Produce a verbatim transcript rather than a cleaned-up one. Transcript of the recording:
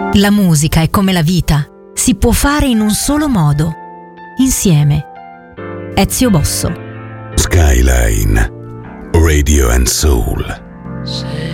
La musica è come la vita, si può fare in un solo modo, insieme. Ezio Bosso. Skyline Radio and Soul.